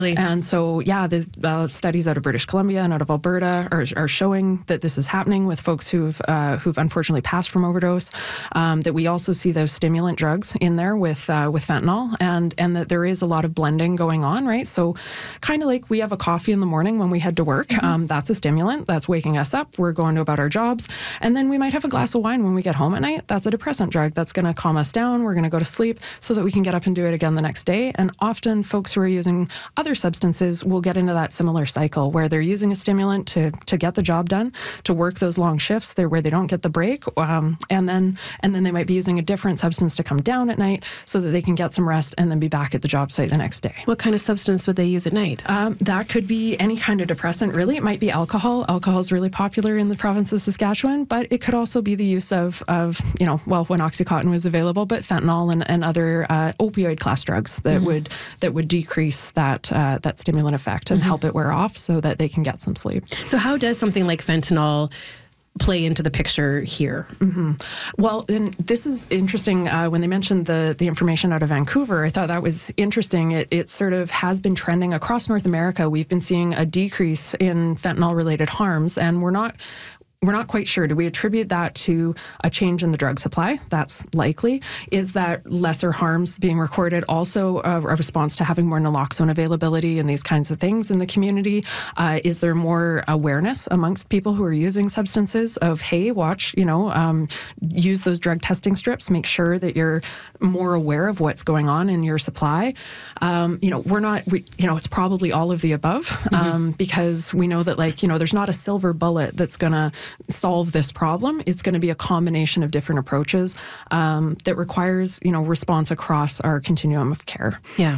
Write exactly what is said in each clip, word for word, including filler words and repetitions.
And so, yeah, the uh, studies out of British Columbia and out of Alberta are, are showing that this is happening with folks who've uh, who've unfortunately passed from overdose. Um, that we also see those stimulant drugs in there with uh, with fentanyl, and and that there is a lot of blending going on, right? So, kind of like we have a coffee in the morning when we head to work. Mm-hmm. Um, that's a stimulant. That's waking us up. We're going to about our jobs, and then we might have a glass of wine when we get home at night. That's a depressant drug. That's going to calm us down. We're going to go to sleep so that we can get up and do it again the next day. And often, folks who are using other substances will get into that similar cycle where they're using a stimulant to to get the job done, to work those long shifts there where they don't get the break, um, and then and then they might be using a different substance to come down at night so that they can get some rest and then be back at the job site the next day. What kind of substance would they use at night? Um, that could be any kind of depressant, really. It might be alcohol. Alcohol is really popular in the province of Saskatchewan, but it could also be the use of, of you know, well, when OxyContin was available, but fentanyl and, and other uh, opioid class drugs that mm-hmm. would that would decrease that uh, that stimulant effect and mm-hmm. help it wear off so that they can get some sleep. So how does something like fentanyl play into the picture here? Mm-hmm. Well, and this is interesting. Uh, when they mentioned the the information out of Vancouver, I thought that was interesting. It, it sort of has been trending across North America. We've been seeing a decrease in fentanyl-related harms, and we're not We're not quite sure. Do we attribute that to a change in the drug supply? That's likely. Is that lesser harms being recorded also a, a response to having more naloxone availability and these kinds of things in the community? Uh, is there more awareness amongst people who are using substances of, hey, watch, you know, um, use those drug testing strips, make sure that you're more aware of what's going on in your supply? Um, you know, we're not, we, you know, it's probably all of the above um, mm-hmm. because we know that, like, you know, there's not a silver bullet that's going to solve this problem. It's going to be a combination of different approaches um, that requires, you know, response across our continuum of care. Yeah.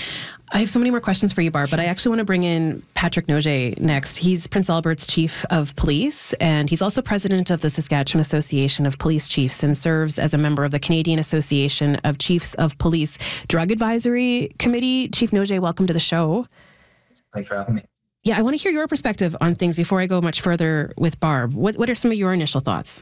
I have so many more questions for you, Barb, but I actually want to bring in Patrick Noget next. He's Prince Albert's Chief of Police, and he's also president of the Saskatchewan Association of Police Chiefs and serves as a member of the Canadian Association of Chiefs of Police Drug Advisory Committee. Chief Noget, welcome to the show. Thanks for having me. Yeah, I want to hear your perspective on things before I go much further with Barb. What what are some of your initial thoughts?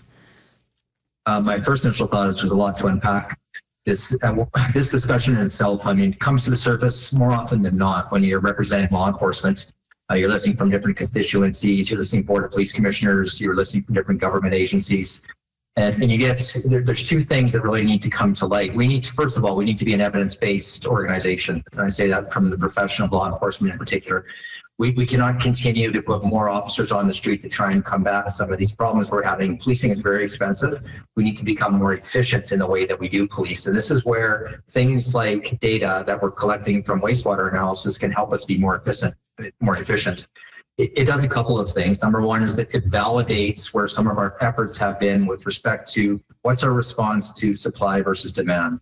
Uh, my first initial thought is there's a lot to unpack. This uh, this discussion in itself, I mean, comes to the surface more often than not when you're representing law enforcement. Uh, you're listening from different constituencies. You're listening board of police commissioners. You're listening from different government agencies. And, and you get, there, there's two things that really need to come to light. We need to, first of all, we need to be an evidence-based organization. And I say that from the profession of law enforcement in particular. We, we cannot continue to put more officers on the street to try and combat some of these problems we're having. Policing is very expensive. We need to become more efficient in the way that we do police. And this is where things like data that we're collecting from wastewater analysis can help us be more efficient. More efficient. It, it does a couple of things. Number one is that it validates where some of our efforts have been with respect to what's our response to supply versus demand.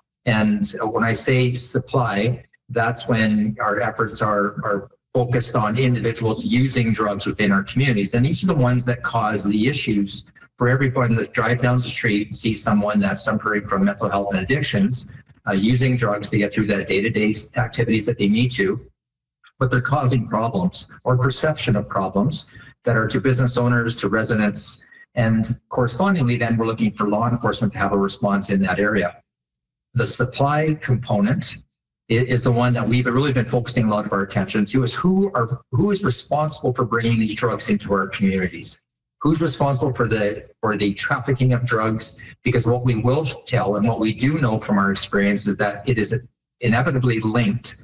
And when I say supply, that's when our efforts are, are focused on individuals using drugs within our communities. And these are the ones that cause the issues for everyone that drives down the street and sees someone that's suffering from mental health and addictions, uh, using drugs to get through the day-to-day activities that they need to, but they're causing problems or perception of problems that are to business owners, to residents, and correspondingly, then we're looking for law enforcement to have a response in that area. The supply component is the one that we've really been focusing a lot of our attention to, is who are who is responsible for bringing these drugs into our communities? Who's responsible for the for the trafficking of drugs? Because what we will tell and what we do know from our experience is that it is inevitably linked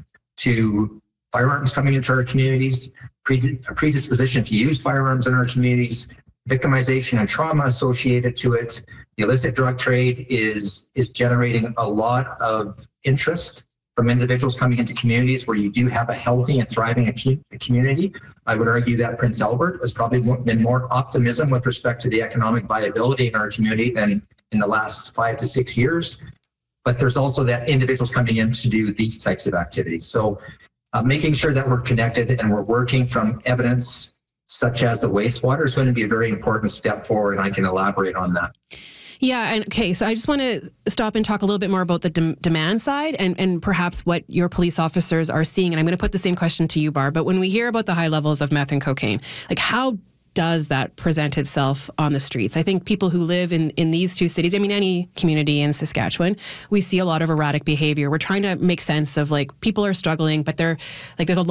to firearms coming into our communities, a predisposition to use firearms in our communities, victimization and trauma associated to it. The illicit drug trade is is generating a lot of interest from individuals coming into communities where you do have a healthy and thriving community. I would argue that Prince Albert has probably been more optimism with respect to the economic viability in our community than in the last five to six years. But there's also that individuals coming in to do these types of activities. So uh, making sure that we're connected and we're working from evidence such as the wastewater is going to be a very important step forward, and I can elaborate on that. Yeah. And okay, so I just want to stop and talk a little bit more about the de- demand side and, and perhaps what your police officers are seeing. And I'm going to put the same question to you, Barb. But when we hear about the high levels of meth and cocaine, like how does that present itself on the streets? I think people who live in, in these two cities, I mean, any community in Saskatchewan, we see a lot of erratic behavior. We're trying to make sense of, like, people are struggling, but they're like, there's a